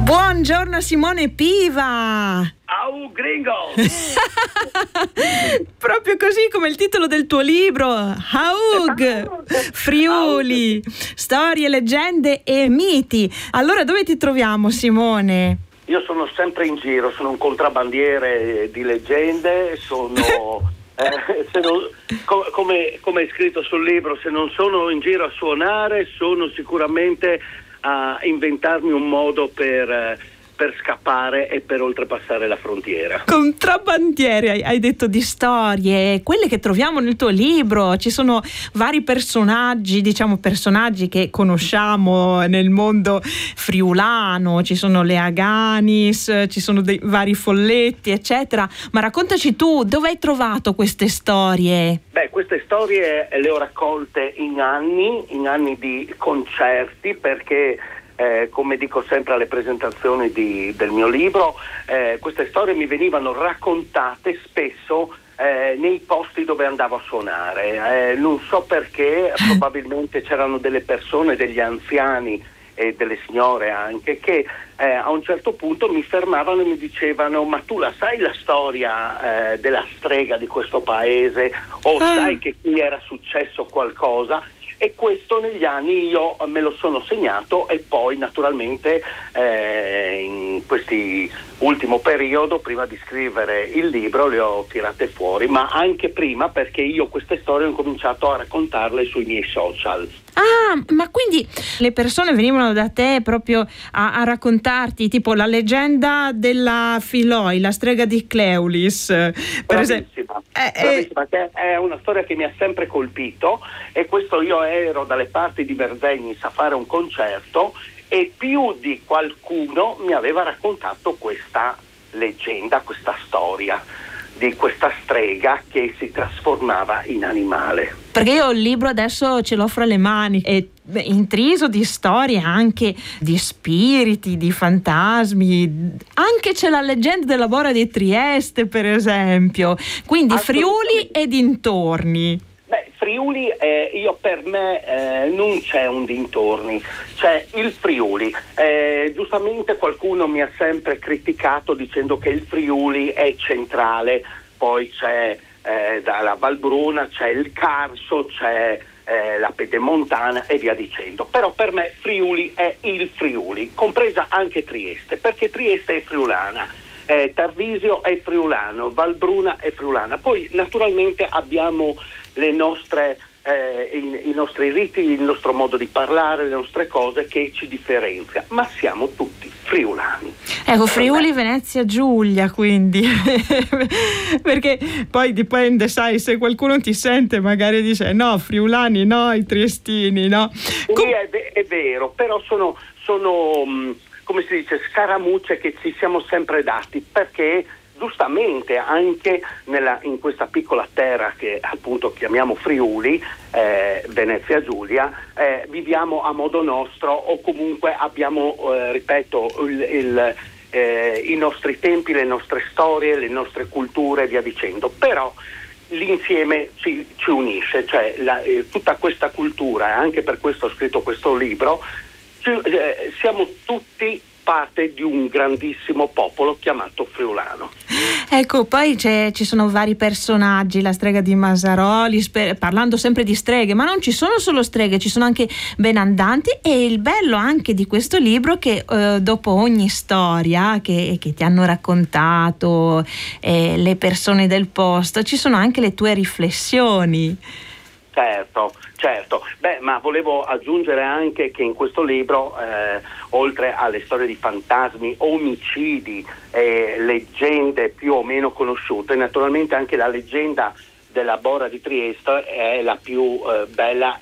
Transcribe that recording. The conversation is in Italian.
Buongiorno Simone Piva! Au gringo! Proprio così come il titolo del tuo libro, Aug, Friuli, storie, leggende e miti. Allora dove ti troviamo, Simone? Io sono sempre in giro, sono un contrabbandiere di leggende, sono come è scritto sul libro, se non sono in giro a suonare, sono sicuramente a inventarmi un modo per scappare e per oltrepassare la frontiera. Contrabbandiere, hai detto, di storie, quelle che troviamo nel tuo libro. Ci sono vari personaggi, diciamo personaggi che conosciamo nel mondo friulano, ci sono le Aganis, ci sono dei vari folletti, eccetera. Ma raccontaci tu, dove hai trovato queste storie? Beh, queste storie le ho raccolte in anni di concerti, perché come dico sempre alle presentazioni del mio libro, queste storie mi venivano raccontate spesso nei posti dove andavo a suonare. Non so perché, probabilmente c'erano delle persone, degli anziani e delle signore anche, che a un certo punto mi fermavano e mi dicevano: ma tu la sai la storia della strega di questo paese, o sai che qui era successo qualcosa? E questo negli anni io me lo sono segnato, e poi naturalmente in questi ultimo periodo, prima di scrivere il libro, le ho tirate fuori, ma anche prima, perché io queste storie ho cominciato a raccontarle sui miei social. Ah, ma quindi le persone venivano da te proprio a raccontarti, tipo la leggenda della Filoi, la strega di Cleulis, per esempio. Bravissima, che è una storia che mi ha sempre colpito, e questo io ero dalle parti di Verzegnis a fare un concerto, e più di qualcuno mi aveva raccontato questa leggenda, questa storia di questa strega che si trasformava in animale. Perché io il libro adesso ce l'ho fra le mani, è intriso di storie, anche di spiriti, di fantasmi, anche c'è la leggenda della Bora di Trieste, per esempio, quindi Friuli e dintorni. Beh, Friuli, io per me non c'è un dintorni, c'è il Friuli. Giustamente qualcuno mi ha sempre criticato dicendo che il Friuli è centrale, poi c'è dalla Valbruna, c'è il Carso, c'è la Pedemontana e via dicendo. Però per me Friuli è il Friuli, compresa anche Trieste, perché Trieste è friulana. Tarvisio è friulano, Valbruna è friulana. Poi naturalmente abbiamo le nostre i nostri riti, il nostro modo di parlare, le nostre cose che ci differenzia, ma siamo tutti friulani. Ecco, Friuli, Venezia, Giulia, quindi perché poi dipende, sai, se qualcuno ti sente magari dice no, friulani no, i triestini no. Sì, è vero, però sono come si dice, scaramucce che ci siamo sempre dati, perché giustamente anche in questa piccola terra che appunto chiamiamo Friuli, Venezia Giulia, viviamo a modo nostro, o comunque abbiamo, ripeto, i nostri tempi, le nostre storie, le nostre culture e via dicendo. Però l'insieme ci unisce, cioè tutta questa cultura, e anche per questo ho scritto questo libro. Siamo tutti parte di un grandissimo popolo chiamato friulano. Ecco, poi ci sono vari personaggi, la strega di Masaroli, parlando sempre di streghe, ma non ci sono solo streghe, ci sono anche benandanti, e il bello anche di questo libro che dopo ogni storia che ti hanno raccontato le persone del posto, ci sono anche le tue riflessioni. Certo. Beh, ma volevo aggiungere anche che in questo libro, oltre alle storie di fantasmi, omicidi, leggende più o meno conosciute, naturalmente anche la leggenda della Bora di Trieste è la più bella